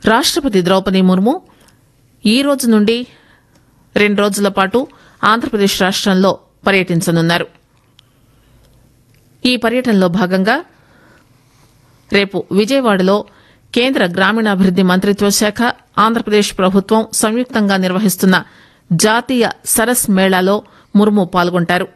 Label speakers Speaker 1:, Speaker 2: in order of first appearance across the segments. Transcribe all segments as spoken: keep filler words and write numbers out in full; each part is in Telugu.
Speaker 1: రాష్టపతి ద్రౌపది ముర్ము ఈ రోజు నుండి రెండు రోజుల పాటు ఆంధ్రప్రదేశ్ రాష్టంలో పర్యటించనున్నారు. ఈ పర్యటనలో భాగంగా రేపు విజయవాడలో కేంద్ర గ్రామీణాభివృద్ది మంత్రిత్వ శాఖ, ఆంధ్రప్రదేశ్ ప్రభుత్వం సంయుక్తంగా నిర్వహిస్తున్న జాతీయ సరస్ మేళాలో ముర్ము పాల్గొంటారు.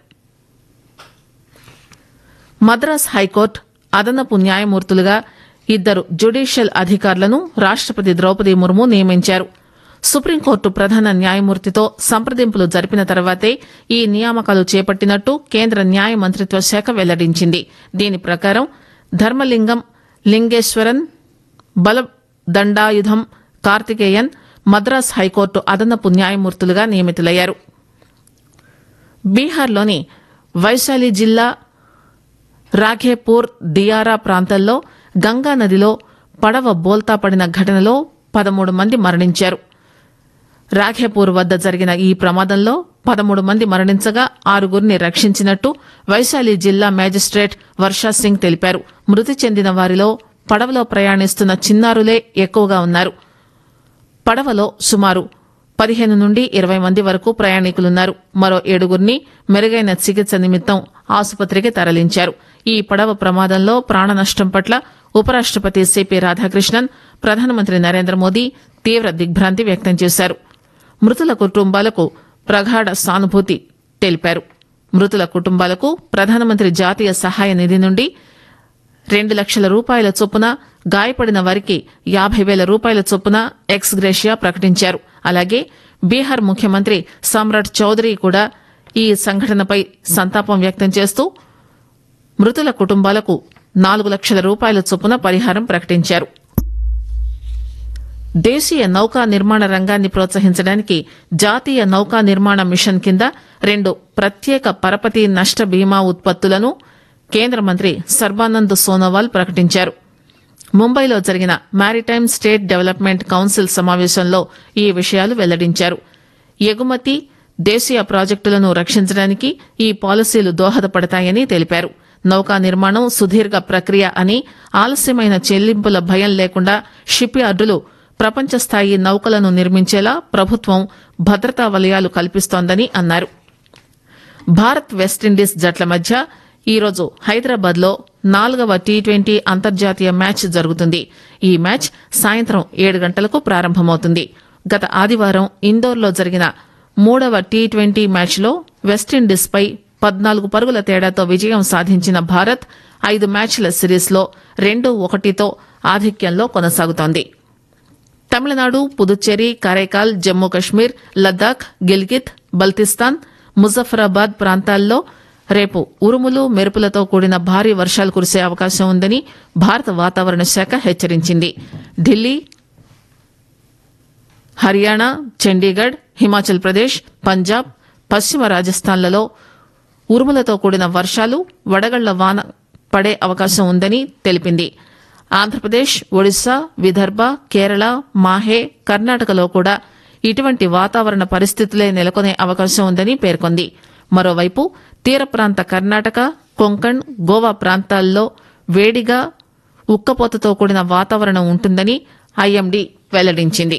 Speaker 1: మద్రాస్ హైకోర్టు అదనపు న్యాయమూర్తులుగా ఇద్దరు జ్యుడీషియల్ అధికారులను రాష్టపతి ద్రౌపది ముర్ము నియమించారు. సుప్రీంకోర్టు ప్రధాన న్యాయమూర్తితో సంప్రదింపులు జరిపిన తర్వాతే ఈ నియామకాలు చేపట్టినట్టు కేంద్ర న్యాయ మంత్రిత్వ శాఖ వెల్లడించింది. దీని ప్రకారం ధర్మలింగం లింగేశ్వరన్, బలదండాయుధం కార్తికేయన్ మద్రాస్ హైకోర్టు అదనపు న్యాయమూర్తులుగా నియమితులయ్యారు. బీహార్లోని వైశాలి జిల్లా రాఘేపూర్ దియారా ప్రాంతాల్లో గంగా నదిలో పడవ బోల్తా పడిన ఘటనలో పదమూడు మంది మరణించారు. రాఘేపూర్ వద్ద జరిగిన ఈ ప్రమాదంలో పదమూడు మంది మరణించగా ఆరుగురిని రక్షించినట్టు వైశాలి జిల్లా మేజిస్ట్రేట్ వర్షా సింగ్ తెలిపారు. మృతి చెందిన వారిలో పడవలో ప్రయాణిస్తున్న చిన్నారులే ఎక్కువగా ఉన్నారు. పడవలో సుమారు పదిహేను నుండి ఇరవై మంది వరకు ప్రయాణికులున్నారు. మరో ఏడుగురిని మెరుగైన చికిత్స నిమిత్తం ఆసుపత్రికి తరలించారు. ఈ పడవ ప్రమాదంలో ప్రాణ నష్టం పట్ల ఉపరాష్టపతి సిపి రాధాకృష్ణన్, ప్రధానమంత్రి నరేంద్ర మోదీ తీవ్ర దిగ్భ్రాంతి వ్యక్తం చేశారు. మృతుల కుటుంబాలకు ప్రగాఢ సానుభూతి తెలిపారు. మృతుల కుటుంబాలకు ప్రధానమంత్రి జాతీయ సహాయ నిధి నుండి రెండు లక్షల రూపాయల చొప్పున, గాయపడిన వారికి యాభై వేల రూపాయల చొప్పున ఎక్స్ గ్రేషియా ప్రకటించారు. అలాగే బీహార్ ముఖ్యమంత్రి సమ్రాట్ చౌదరి కూడా ఈ సంఘటనపై సంతాపం వ్యక్తం చేస్తూ మృతుల కుటుంబాలకు నాలుగు లక్షల రూపాయల చొప్పున పరిహారం ప్రకటించారు. దేశీయ నౌకా నిర్మాణ రంగాన్ని ప్రోత్సహించడానికి జాతీయ నౌకా నిర్మాణ మిషన్ కింద రెండు ప్రత్యేక పరపతి నష్ట బీమా ఉత్పత్తులను కేంద్ర మంత్రి సర్బానంద్ సోనోవాల్ ప్రకటించారు. ముంబైలో జరిగిన మారిటైమ్ స్టేట్ డెవలప్మెంట్ కౌన్సిల్ సమావేశంలో ఈ విషయాలు వెల్లడించారు. ఎగుమతి, దేశీయ ప్రాజెక్టులను రక్షించడానికి ఈ పాలసీలు దోహదపడతాయని తెలిపారు. నౌకా నిర్మాణం సుదీర్ఘ ప్రక్రియ అని, ఆలస్యమైన చెల్లింపుల భయం లేకుండా షిప్ యార్డులు ప్రపంచ స్థాయి నౌకలను నిర్మించేలా ప్రభుత్వం భద్రతా వలయాలు కల్పిస్తోందని అన్నారు. భారత్ వెస్టిండీస్ జట్ల మధ్య ఈరోజు హైదరాబాద్ లో నాలుగవ టీ ట్వంటీ అంతర్జాతీయ మ్యాచ్ జరుగుతుంది. ఈ మ్యాచ్ సాయంత్రం ఏడు గంటలకు ప్రారంభమవుతుంది. గత ఆదివారం ఇందోర్లో జరిగిన మూడవ టీ ట్వంటీ మ్యాచ్లో వెస్టిండీస్ పై పద్నాలుగు పరుగుల తేడాతో విజయం సాధించిన భారత్ ఐదు మ్యాచ్ల సిరీస్లో రెండు ఒకటితో ఆధిక్యంలో కొనసాగుతోంది. తమిళనాడు, పుదుచ్చేరి, కరైకాల్, జమ్మూ కశ్మీర్, లద్దాఖ్, గిల్గిత్, బల్తిస్తాన్, ముజఫరాబాద్ ప్రాంతాల్లో రేపు ఉరుములు, మెరుపులతో కూడిన భారీ వర్షాలు కురిసే అవకాశం ఉందని భారత వాతావరణ శాఖ హెచ్చరించింది. ఢిల్లీ, హర్యానా, చండీగఢ్, హిమాచల్ ప్రదేశ్, పంజాబ్, పశ్చిమ రాజస్థాన్లలో ఉరుములతో కూడిన వర్షాలు, వడగళ్ల వాన పడే అవకాశం ఉందని తెలిపింది. ఆంధ్రప్రదేశ్, ఒడిశా, విదర్భ, కేరళ, మాహే, కర్ణాటకలో కూడా ఇటువంటి వాతావరణ పరిస్థితులే నెలకొనే అవకాశం ఉందని పేర్కొంది. మరోవైపు తీర ప్రాంత కర్ణాటక, కొంకణ్, గోవా ప్రాంతాల్లో వేడిగా, ఉక్కపోతతో కూడిన వాతావరణం ఉంటుందని ఐఎండీ వెల్లడించింది.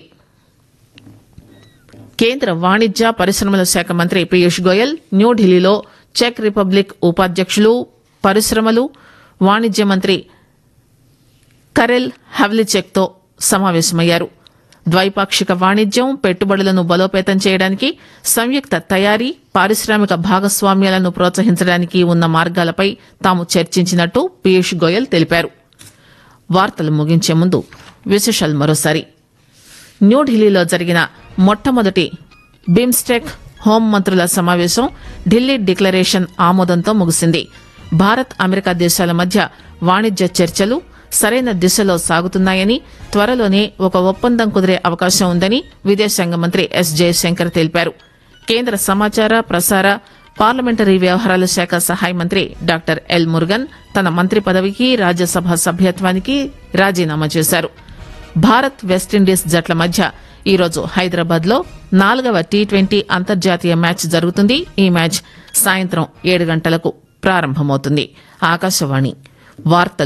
Speaker 1: కేంద్ర వాణిజ్య పరిశ్రమల శాఖ మంత్రి పీయూష్ గోయల్ న్యూఢిల్లీలో చెక్ రిపబ్లిక్ ఉపాధ్యక్షులు, పరిశ్రమలు, వాణిజ్య మంత్రి కరెల్ హవ్లిచెక్తో సమావేశమయ్యారు. ద్వైపాక్షిక వాణిజ్యం, పెట్టుబడులను బలోపేతం చేయడానికి, సంయుక్త తయారీ, పారిశ్రామిక భాగస్వామ్యాలను ప్రోత్సహించడానికి ఉన్న మార్గాలపై తాము చర్చించినట్టు పీయూష్ గోయల్ తెలిపారు. వార్తలు ముగించే ముందు విశేషాలు మరోసారి. న్యూఢిల్లీలో జరిగిన మొట్టమొదటి బిమ్స్టెక్ హోంమంత్రుల సమావేశం ఢిల్లీ డిక్లరేషన్ ఆమోదంతో ముగిసింది. భారత్, అమెరికా దేశాల మధ్య వాణిజ్య చర్చలు సరైన దిశలో సాగుతున్నాయని, త్వరలోనే ఒక ఒప్పందం కుదిరే అవకాశం ఉందని విదేశాంగ మంత్రి ఎస్ జయశంకర్ తెలిపారు. కేంద్ర సమాచార, ప్రసార, పార్లమెంటరీ వ్యవహారాల శాఖ సహాయ మంత్రి డాక్టర్ ఎల్ మురుగన్ తన మంత్రి పదవికి, రాజ్యసభ సభ్యత్వానికి రాజీనామా చేశారు. భారత్, వెస్టిండీస్ జట్ల మధ్య ఈరోజు హైదరాబాద్ లో నాలుగవ టీ ట్వంటీ అంతర్జాతీయ మ్యాచ్ జరుగుతుంది. ఈ మ్యాచ్ సాయంత్రం ఏడు గంటలకు ప్రారంభమవుతుంది. ఆకాశవాణి వార్తలు